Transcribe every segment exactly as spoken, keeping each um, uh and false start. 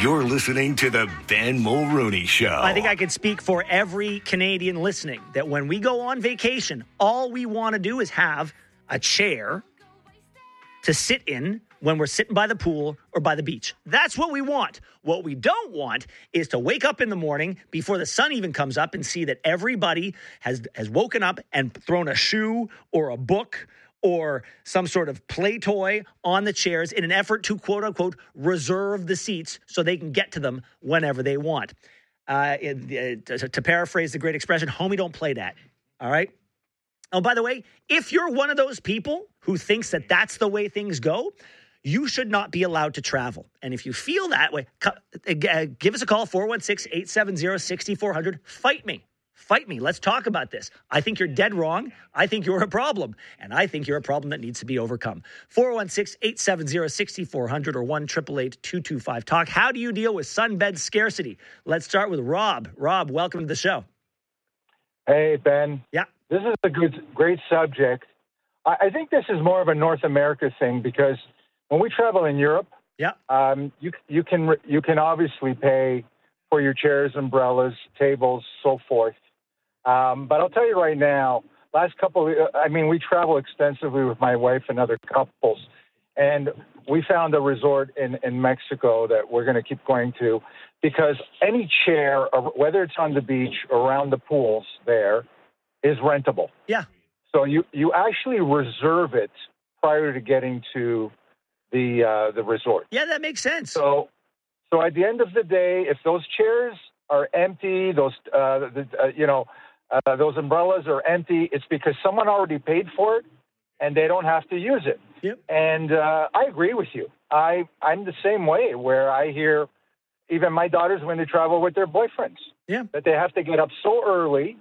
You're listening to the Ben Mulrooney Show. I think I can speak for every Canadian listening that when we go on vacation, all we want to do is have a chair to sit in when we're sitting by the pool or by the beach. That's what we want. What we don't want is to wake up in the morning before the sun even comes up and see that everybody has, has woken up and thrown a shoe or a book or some sort of play toy on the chairs in an effort to, quote unquote, reserve the seats so they can get to them whenever they want. Uh, it, uh, to, to paraphrase the great expression, homie, don't play that. All right? Oh, by the way, if you're one of those people who thinks that that's the way things go, you should not be allowed to travel. And if you feel that way, uh, give us a call, four one six, eight seven zero, six four zero zero. Fight me. Fight me. Let's talk about this. I think you're dead wrong. I think you're a problem. And I think you're a problem that needs to be overcome. four one six, eight seven zero, six four zero zero or one eight eight eight, two two five, talk. How do you deal with sunbed scarcity? Let's start with Rob. Rob, welcome to the show. Hey, Ben. Yeah. This is a good, great subject. I, I think this is more of a North America thing because when we travel in Europe, yeah, um, you you can you can obviously pay for your chairs, umbrellas, tables, so forth. Um, but I'll tell you right now, last couple, of, I mean, we travel extensively with my wife and other couples, and we found a resort in, in Mexico that we're going to keep going to because any chair, whether it's on the beach or around the pools there, is rentable. Yeah. So you, you actually reserve it prior to getting to the uh, the resort. Yeah, that makes sense. So, so at the end of the day, if those chairs are empty, those uh, the, uh, you know, uh, those umbrellas are empty, it's because someone already paid for it, and they don't have to use it. Yep. And uh, I agree with you. I I'm the same way. Where I hear even my daughters when they travel with their boyfriends, yeah, that they have to get up so early,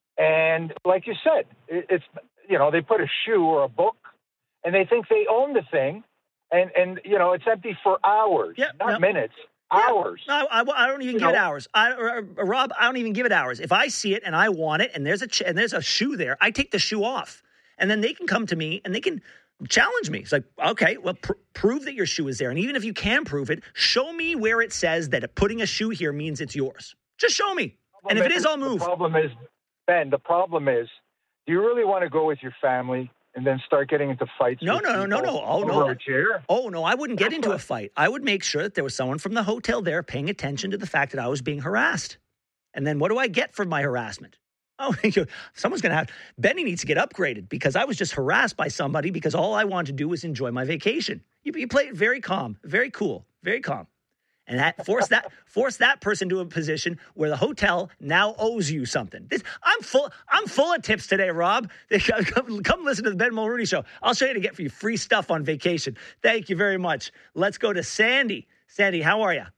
and like you said, it, it's you know they put a shoe or a book, and they think they own the thing. And, and you know, it's empty for hours, yeah, not no. minutes, yeah. hours. No, I, I don't even you give know? it hours. I, or, or, Rob, I don't even give it hours. If I see it and I want it and there's a ch- and there's a shoe there, I take the shoe off. And then they can come to me and they can challenge me. It's like, okay, well, pr- prove that your shoe is there. And even if you can prove it, show me where it says that putting a shoe here means it's yours. Just show me. And if it is, I'll move. The problem is, Ben, the problem is, do you really want to go with your family and then start getting into fights? No, with no, no, no, no. Oh, over no. a chair? Oh, no, I wouldn't get That's into what... a fight. I would make sure that there was someone from the hotel there paying attention to the fact that I was being harassed. And then what do I get for my harassment? Oh, someone's going to have, Benny needs to get upgraded because I was just harassed by somebody because all I wanted to do was enjoy my vacation. You, you play it very calm, very cool, very calm. And that force that force that person to a position where the hotel now owes you something. This, I'm full. I'm full of tips today, Rob. Come, come listen to the Ben Mulrooney Show. I'll show you how to get for you free stuff on vacation. Thank you very much. Let's go to Sandy. Sandy, how are you?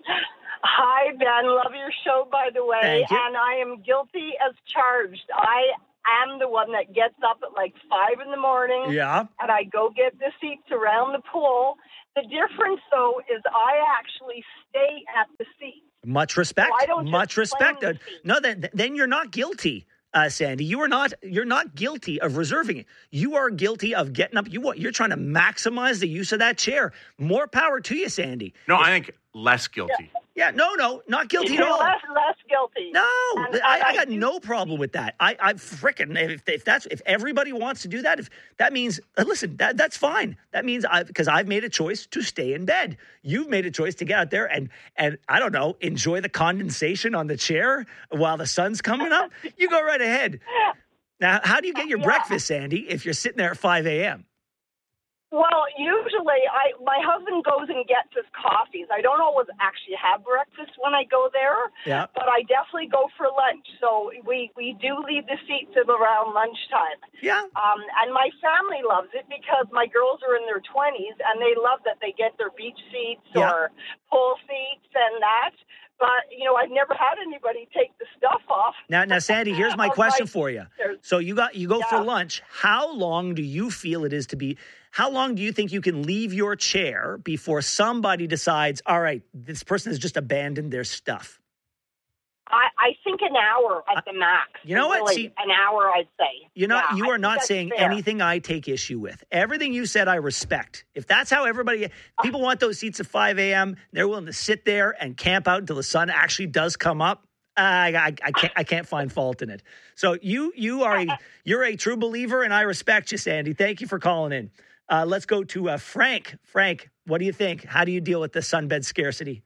Hi, Ben. Love your show, by the way. Thank you. And I am guilty as charged. I am the one that gets up at like five in the morning. Yeah. And I go get the seats around the pool. The difference, though, is I actually stay at the seat. Much respect. So I don't Much just respect. claim Uh, the seat. no, then then you're not guilty, uh, Sandy. You are not. You're not guilty of reserving it. You are guilty of getting up. You what? You're trying to maximize the use of that chair. More power to you, Sandy. No, I think less guilty. Yeah. No. No. Not guilty at all. Less, less guilty. No, And- I, and I I got do- no problem with that. I, I frickin' if, if that's if everybody wants to do that, if that means uh, listen, that that's fine. That means I because I've made a choice to stay in bed. You've made a choice to get out there and and I don't know, enjoy the condensation on the chair while the sun's coming up. You go right ahead. Now, how do you get your Yeah. breakfast, Sandy, if you're sitting there at five a.m.? Well, usually I my husband goes and gets his coffees. I don't always actually have breakfast when I go there, Yeah. but I definitely go for lunch. So we, we do leave the seats at around lunchtime. Yeah. Um, and my family loves it because my girls are in their twenties and they love that they get their beach seats Yeah. or pool seats and that. But, you know, I've never had anybody take the stuff off. Now, now, Sandy, here's my of question my for you. chairs. So you got you go for Yeah. lunch. How long do you feel it is to be? How long do you think you can leave your chair before somebody decides, all right, this person has just abandoned their stuff? I, I think an hour at the max. You know what? Really, See, an hour, I'd say. You're not, yeah, you I are think not that's saying fair. anything I take issue with. Everything you said, I respect. If that's how everybody, people want those seats at five a.m., they're willing to sit there and camp out until the sun actually does come up. I, I, I can't, I can't find fault in it. So you, you are a, you're a true believer, and I respect you, Sandy. Thank you for calling in. Uh, let's go to uh, Frank. Frank, what do you think? How do you deal with the sunbed scarcity?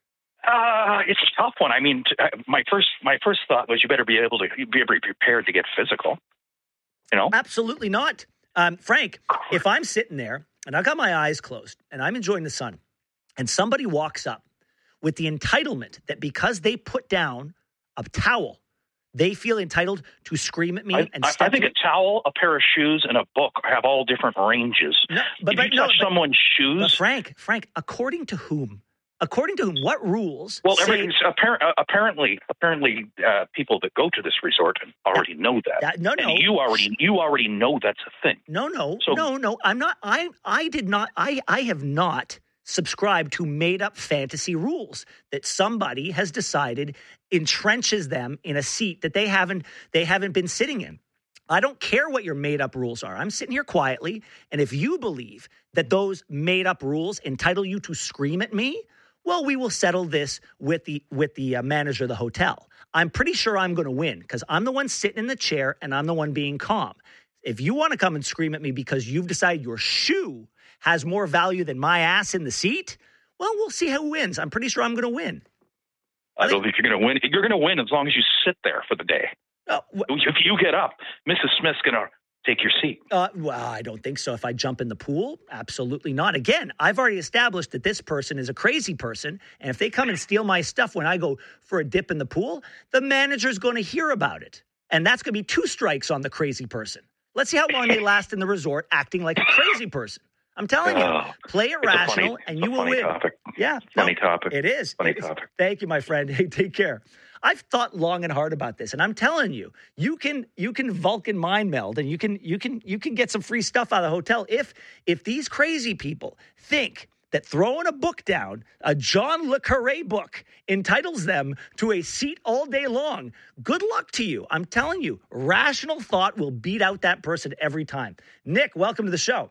Uh, it's a tough one. I mean, t- uh, my first my first thought was you better be able to be able to be prepared to get physical. You know, absolutely not, um, Frank. If I'm sitting there and I've got my eyes closed and I'm enjoying the sun, and somebody walks up with the entitlement that because they put down a towel, they feel entitled to scream at me I, and I, step I think to a towel, a pair of shoes, and a book have all different ranges. No, but, if but you no, touch but, someone's shoes, but Frank, Frank, according to whom? According to whom? What rules? well, say, every, appar- uh, apparently, apparently, uh, people that go to this resort already that, know that. that. No, no, and you already you already know that's a thing. No, no, so, no, no. I'm not. I I did not. I I have not subscribed to made up fantasy rules that somebody has decided entrenches them in a seat that they haven't they haven't been sitting in. I don't care what your made-up rules are. I'm sitting here quietly, and if you believe that those made-up rules entitle you to scream at me, well, we will settle this with the with the uh, manager of the hotel. I'm pretty sure I'm going to win because I'm the one sitting in the chair, and I'm the one being calm. If you want to come and scream at me because you've decided your shoe has more value than my ass in the seat, well, we'll see who wins. I'm pretty sure I'm going to win. I, I don't think you're going to win. You're going to win as long as you sit there for the day. Oh, wh- if you get up, Missus Smith's going to take your seat. Uh, well, I don't think so. If I jump in the pool, absolutely not. Again, I've already established that this person is a crazy person, and if they come and steal my stuff when I go for a dip in the pool, the manager's going to hear about it, and that's going to be two strikes on the crazy person. Let's see how long they last in the resort acting like a crazy person. I'm telling you, oh, play it rational, funny, and you will funny win. Topic. Yeah, funny no, topic. It is. Funny it is. topic. Thank you, my friend. Hey, take care. I've thought long and hard about this, and I'm telling you, you can you can Vulcan mind meld, and you can you can you can get some free stuff out of the hotel if if these crazy people think that throwing a book down, a John Le Carré book, entitles them to a seat all day long. Good luck to you. I'm telling you, rational thought will beat out that person every time. Nick, welcome to the show.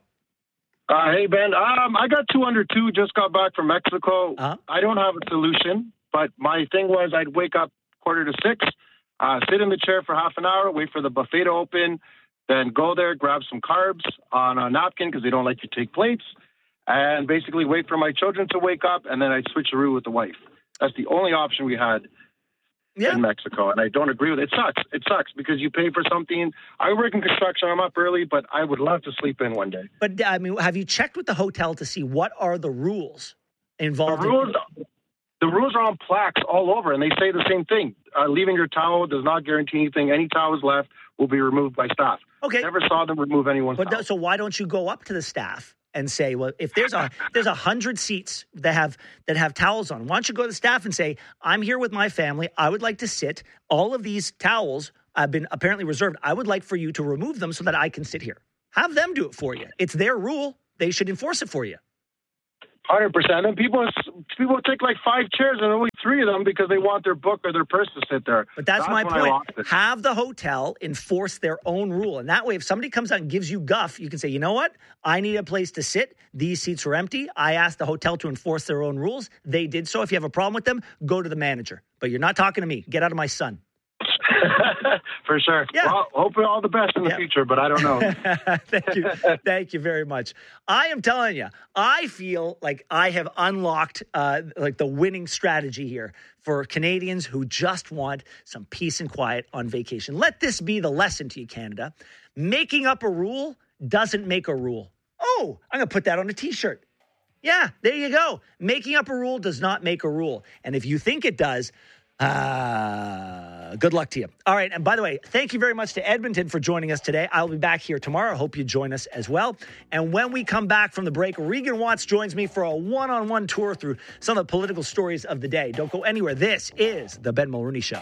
Uh, hey, Ben. Um, I got two under two, just got back from Mexico. Uh-huh. I don't have a solution, but my thing was I'd wake up quarter to six, uh, sit in the chair for half an hour, wait for the buffet to open, then go there, grab some carbs on a napkin because they don't let you take plates, and basically wait for my children to wake up, and then I'd switcheroo with the wife. That's the only option we had yeah. in Mexico, and I don't agree with it. It sucks. It sucks because you pay for something. I work in construction. I'm up early, but I would love to sleep in one day. But, I mean, have you checked with the hotel to see what are the rules involved? The rules, in- the rules are on plaques all over, and they say the same thing. Uh, leaving your towel does not guarantee anything. Any towels left will be removed by staff. Okay. Never saw them remove anyone's but towel. th- so why don't you go up to the staff and say, well, if there's a there's a hundred seats that have that have towels on, why don't you go to the staff and say, I'm here with my family. I would like to sit. All of these towels have been apparently reserved. I would like for you to remove them so that I can sit here. Have them do it for you. It's their rule. They should enforce it for you. one hundred percent. And people people take like five chairs and only three of them because they want their book or their purse to sit there. But that's, that's my point. Have the hotel enforce their own rule. And that way, if somebody comes out and gives you guff, you can say, you know what? I need a place to sit. These seats are empty. I asked the hotel to enforce their own rules. They did so. If you have a problem with them, go to the manager. But you're not talking to me. Get out of my son. For sure. Yeah. Well, hopefully all the best in the yeah. future, but I don't know. Thank you. Thank you very much. I am telling you, I feel like I have unlocked uh, like the winning strategy here for Canadians who just want some peace and quiet on vacation. Let this be the lesson to you, Canada. Making up a rule doesn't make a rule. Oh, I'm going to put that on a T-shirt. Yeah, there you go. Making up a rule does not make a rule. And if you think it does, Uh, good luck to you. All right. And by the way, thank you very much to Edmonton for joining us today. I'll be back here tomorrow. Hope you join us as well. And when we come back from the break, Regan Watts joins me for a one-on-one tour through some of the political stories of the day. Don't go anywhere. This is The Ben Mulrooney Show.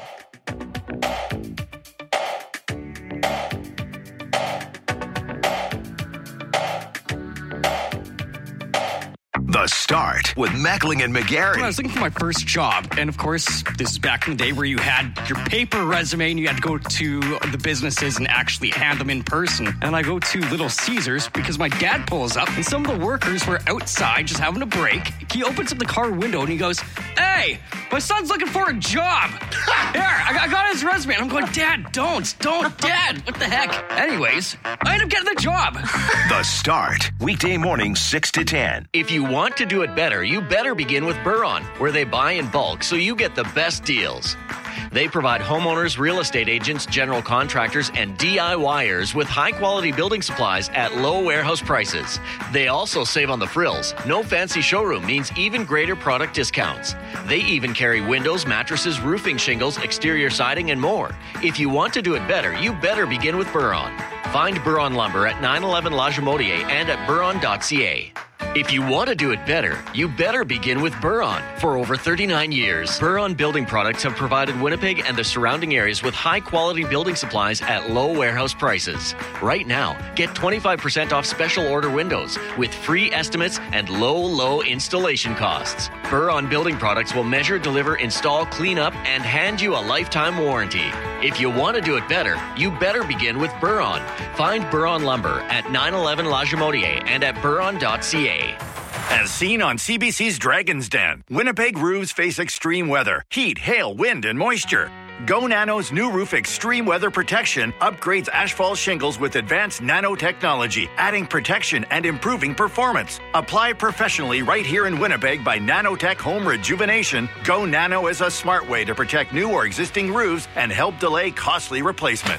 The Start. Start with Mackling and McGarry. I was looking for my first job, and of course, this is back in the day where you had your paper resume and you had to go to the businesses and actually hand them in person. And I go to Little Caesars because my dad pulls up, and some of the workers were outside just having a break. He opens up the car window and he goes, "Hey, my son's looking for a job." Here, I got his resume. And I'm going, "Dad, don't, don't, Dad. What the heck?" Anyways, I end up getting the job. The Start. Weekday mornings, six to ten. If you want to do it better, you better begin with Buron, where they buy in bulk so you get the best deals. They provide homeowners, real estate agents, general contractors, and DIYers with high-quality building supplies at low warehouse prices. They also save on the frills. No fancy showroom means even greater product discounts. They even carry windows, mattresses, roofing shingles, exterior siding, and more. If you want to do it better, you better begin with Buron. Find Buron Lumber at nine eleven La Jamodier and at buron dot c a. If you want to do it better, you better begin with Buron. For over thirty-nine years, Buron Building Products have provided Winnipeg and the surrounding areas with high-quality building supplies at low warehouse prices. Right now, get twenty-five percent off special order windows with free estimates and low, low installation costs. Buron Building Products will measure, deliver, install, clean up, and hand you a lifetime warranty. If you want to do it better, you better begin with Buron. Find Buron Lumber at nine eleven La Jamodier and at buron dot c a. As seen on C B C's Dragon's Den, Winnipeg roofs face extreme weather, heat, hail, wind, and moisture. Go Nano's new roof extreme weather protection upgrades asphalt shingles with advanced nanotechnology, adding protection and improving performance. Applied professionally right here in Winnipeg by Nanotech Home Rejuvenation, Go Nano is a smart way to protect new or existing roofs and help delay costly replacement.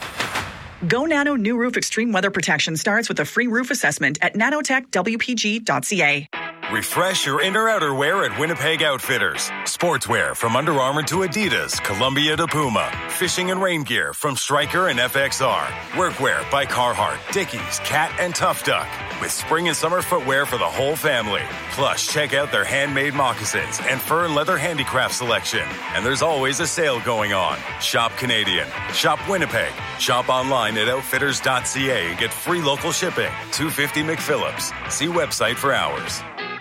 Go Nano New Roof Extreme Weather Protection starts with a free roof assessment at nanotech w p g dot c a. Refresh your inner outerwear at Winnipeg Outfitters. Sportswear from Under Armour to Adidas, Columbia to Puma. Fishing and rain gear from Stryker and F X R. Workwear by Carhartt, Dickies, Cat, and Tough Duck. With spring and summer footwear for the whole family. Plus, check out their handmade moccasins and fur and leather handicraft selection. And there's always a sale going on. Shop Canadian. Shop Winnipeg. Shop online at outfitters dot c a and get free local shipping. two fifty McPhillips. See website for hours.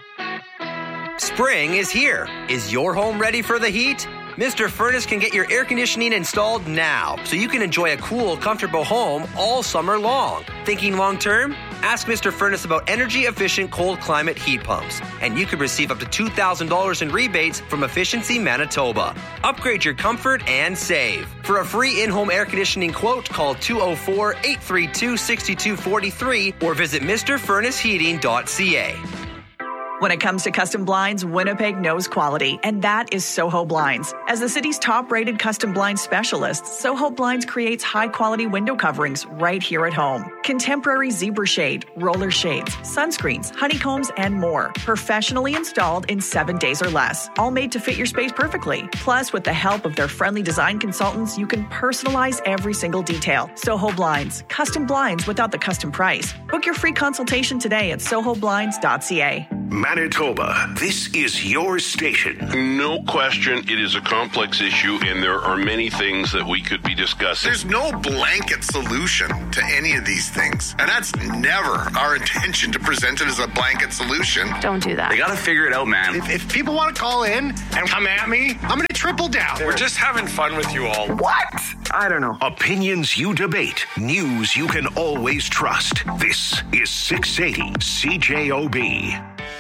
Spring is here. Is your home ready for the heat? Mister Furnace can get your air conditioning installed now, so you can enjoy a cool, comfortable home all summer long. Thinking long term? Ask Mister Furnace about energy-efficient cold climate heat pumps, and you could receive up to two thousand dollars in rebates from Efficiency Manitoba. Upgrade your comfort and save. For a free in-home air conditioning quote, call two oh four, eight three two, six two four three or visit mr furnace heating dot c a. When it comes to custom blinds, Winnipeg knows quality, and that is Soho Blinds. As the city's top-rated custom blind specialist, Soho Blinds creates high-quality window coverings right here at home. Contemporary zebra shade, roller shades, sunscreens, honeycombs, and more. Professionally installed in seven days or less. All made to fit your space perfectly. Plus, with the help of their friendly design consultants, you can personalize every single detail. Soho Blinds. Custom blinds without the custom price. Book your free consultation today at soho blinds dot c a. Manitoba, this is your station. No question, it is a complex issue, and there are many things that we could be discussing. There's no blanket solution to any of these things, and that's never our intention to present it as a blanket solution. Don't do that. They got to figure it out, man. If, if people want to call in and come at me, I'm going to triple down. We're just having fun with you all. What? I don't know. Opinions you debate, news you can always trust. This is six eighty C J O B.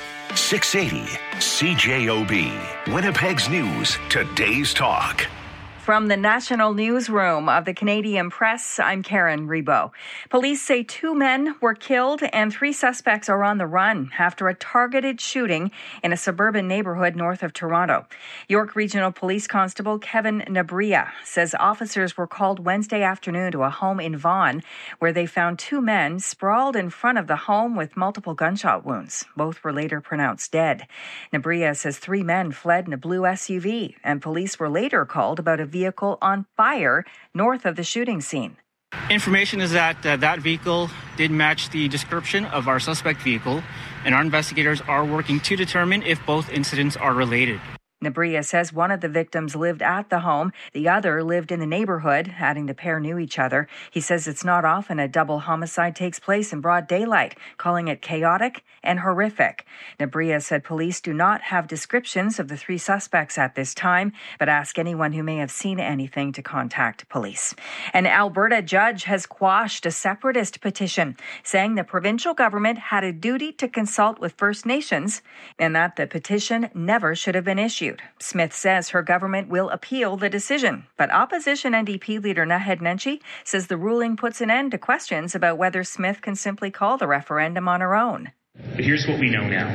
six eighty C J O B. Winnipeg's News, today's talk. From the National Newsroom of the Canadian Press, I'm Karen Rebo. Police say two men were killed and three suspects are on the run after a targeted shooting in a suburban neighborhood north of Toronto. York Regional Police Constable Kevin Nabria says officers were called Wednesday afternoon to a home in Vaughan where they found two men sprawled in front of the home with multiple gunshot wounds. Both were later pronounced dead. Nabria says three men fled in a blue S U V, and police were later called about a vehicle on fire north of the shooting scene. Information is that uh, that vehicle did match the description of our suspect vehicle, and our investigators are working to determine if both incidents are related. Nabria says one of the victims lived at the home, the other lived in the neighborhood, adding the pair knew each other. He says it's not often a double homicide takes place in broad daylight, calling it chaotic and horrific. Nabria said police do not have descriptions of the three suspects at this time, but ask anyone who may have seen anything to contact police. An Alberta judge has quashed a separatist petition, saying the provincial government had a duty to consult with First Nations and that the petition never should have been issued. Smith says her government will appeal the decision, but opposition N D P leader Naheed Nenshi says the ruling puts an end to questions about whether Smith can simply call the referendum on her own. But here's what we know now.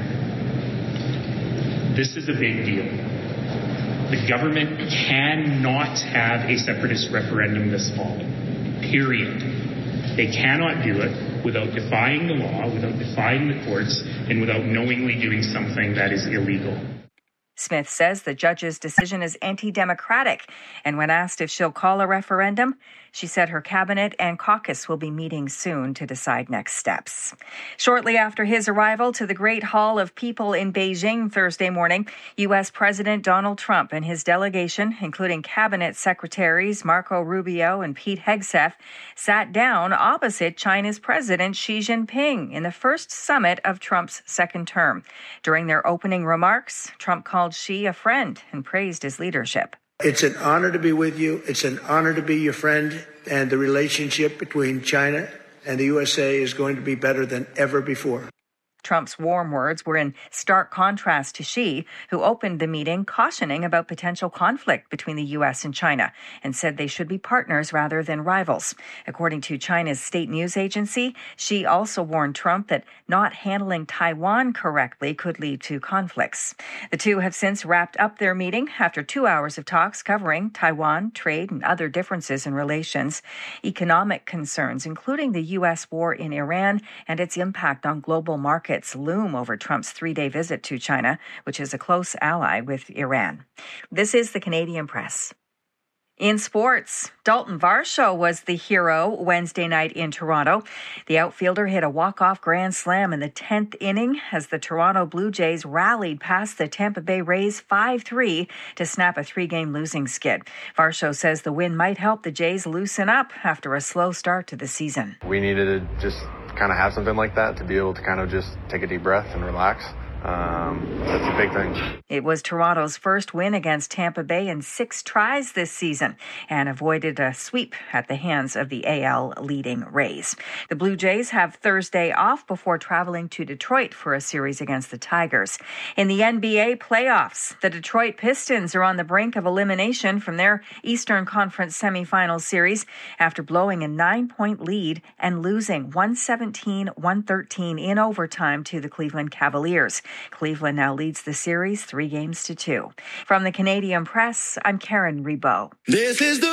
This is a big deal. The government cannot have a separatist referendum this fall. Period. They cannot do it without defying the law, without defying the courts, and without knowingly doing something that is illegal. Smith says the judge's decision is anti-democratic, and when asked if she'll call a referendum, she said her cabinet and caucus will be meeting soon to decide next steps. Shortly after his arrival to the Great Hall of People in Beijing Thursday morning, U S President Donald Trump and his delegation, including cabinet secretaries Marco Rubio and Pete Hegseth, sat down opposite China's President Xi Jinping in the first summit of Trump's second term. During their opening remarks, Trump called Xi a friend and praised his leadership. It's an honor to be with you. It's an honor to be your friend. And the relationship between China and the U S A is going to be better than ever before. Trump's warm words were in stark contrast to Xi, who opened the meeting cautioning about potential conflict between the U S and China and said they should be partners rather than rivals. According to China's state news agency, Xi also warned Trump that not handling Taiwan correctly could lead to conflicts. The two have since wrapped up their meeting after two hours of talks covering Taiwan, trade, and other differences in relations. Economic concerns, including the U S war in Iran and its impact on global markets, loom over Trump's three-day visit to China, which is a close ally with Iran. This is the Canadian Press. In sports, Dalton Varsho was the hero Wednesday night in Toronto. The outfielder hit a walk-off grand slam in the tenth inning as the Toronto Blue Jays rallied past the Tampa Bay Rays five three to snap a three-game losing skid. Varsho says the win might help the Jays loosen up after a slow start to the season. We needed to just kind of have something like that to be able to kind of just take a deep breath and relax. Um, that's a big thing. It was Toronto's first win against Tampa Bay in six tries this season and avoided a sweep at the hands of the A L leading Rays. The Blue Jays have Thursday off before traveling to Detroit for a series against the Tigers. In the N B A playoffs, the Detroit Pistons are on the brink of elimination from their Eastern Conference semifinal series after blowing a nine-point lead and losing one seventeen to one thirteen in overtime to the Cleveland Cavaliers. Cleveland now leads the series three games to two. From the Canadian Press, I'm Karen Rebow. This is the